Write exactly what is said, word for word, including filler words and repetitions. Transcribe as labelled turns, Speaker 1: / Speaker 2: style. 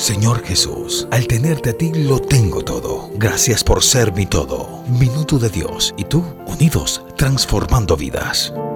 Speaker 1: Señor Jesús, al tenerte a ti lo tengo todo. Gracias por ser mi todo. Minuto de Dios y tú, unidos, transformando vidas.